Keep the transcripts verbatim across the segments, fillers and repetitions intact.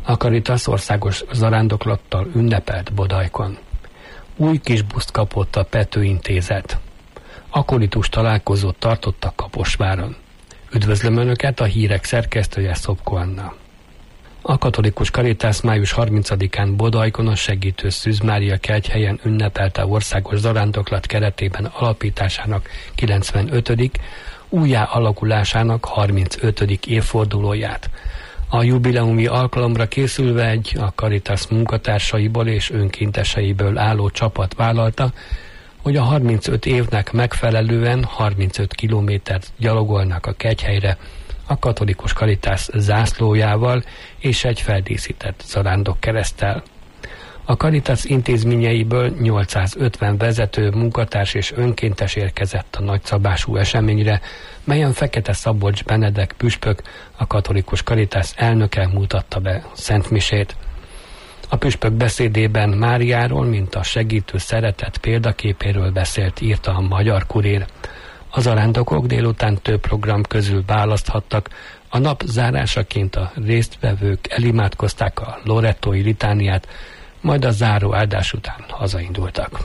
A Caritas országos zarándoklattal ünnepelt Bodajkon. Új kis buszt kapott a Pető Intézet. Akolitus találkozót tartottak Kaposváron. Üdvözlöm Önöket, a hírek szerkesztője Szopko Anna. A katolikus Caritas május harmincadikán Bodajkon a Segítő Szűz Mária Kegyhelyen ünnepelte országos zarándoklat keretében alapításának kilencvenötödik újjá alakulásának harmincötödik évfordulóját. A jubileumi alkalomra készülve egy a Caritas munkatársaiból és önkénteseiből álló csapat vállalta, hogy a harmincöt évnek megfelelően harmincöt kilométert gyalogolnak a Kegyhelyre a katolikus Caritas zászlójával és egy feldíszített zarándokkereszttel. A Caritas intézményeiből nyolcszázötven vezető, munkatárs és önkéntes érkezett a nagyszabású eseményre, melyen Fekete Szabolcs Benedek püspök, a katolikus Caritas elnöke mutatta be szentmisét. A püspök beszédében Máriáról, mint a segítő szeretet példaképéről beszélt, írta a Magyar Kurér. A zarándokok délután több program közül választhattak. A nap zárásaként a résztvevők elimádkozták a lorettói litániát, majd a záró áldás után hazaindultak.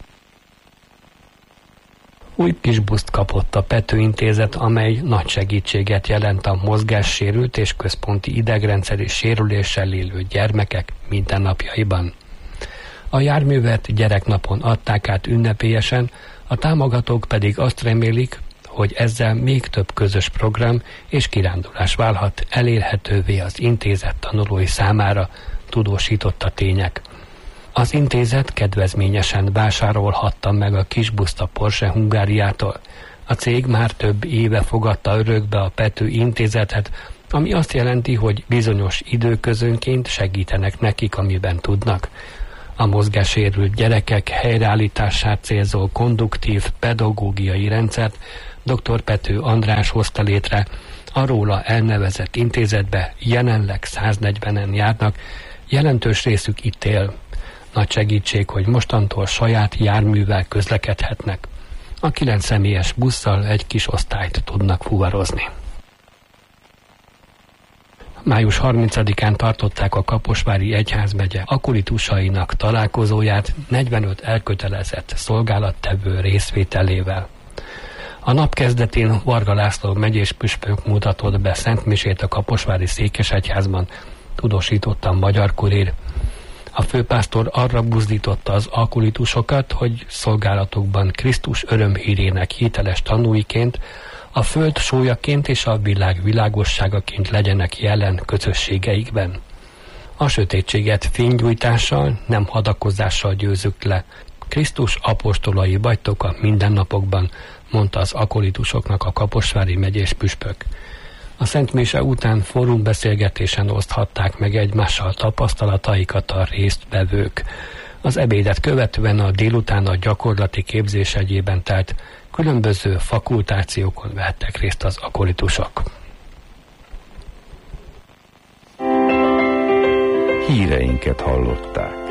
Új kis buszt kapott a Pető Intézet, amely nagy segítséget jelent a mozgássérült és központi idegrendszeri sérüléssel élő gyermekek mindennapjaiban. A járművet gyereknapon adták át ünnepélyesen, a támogatók pedig azt remélik, hogy ezzel még több közös program és kirándulás válhat elérhetővé az intézet tanulói számára, tudósított a Tények. Az intézet kedvezményesen vásárolhatta meg a kisbuszt a Porsche Hungáriától. A cég már több éve fogadta örökbe a Pető Intézetet, ami azt jelenti, hogy bizonyos időközönként segítenek nekik, amiben tudnak. A mozgássérült gyerekek helyreállítását célzó konduktív pedagógiai rendszert dr. Pető András hozta létre, a róla elnevezett intézetbe jelenleg száznegyvenen járnak, jelentős részük itt él. Nagy segítség, hogy mostantól saját járművel közlekedhetnek. A kilenc személyes busszal egy kis osztályt tudnak fuvarozni. május harmincadikán tartották a Kaposvári Egyházmegye akolitusainak találkozóját negyvenöt elkötelezett szolgálattevő részvételével. A nap kezdetén Varga László megyés püspök mutatott be szentmisét a Kaposvári Székesegyházban, tudósította a Magyar Kurér. A főpásztor arra buzdította az akolitusokat, hogy szolgálatukban Krisztus örömhírének hiteles tanúiként, a föld sójaként és a világ világosságaként legyenek jelen közösségeikben. A sötétséget fénygyújtással, nem hadakozással győzzük le. Krisztus apostolai vagytok a mindennapokban, mondta az akolitusoknak a Kaposvári megyés püspök. A Szent Mise után fórumbeszélgetésen oszthatták meg egymással tapasztalataikat a résztvevők. Az ebédet követően a délután a gyakorlati képzés egyében telt különböző fakultációkon vettek részt az akolitusok. Híreinket hallották.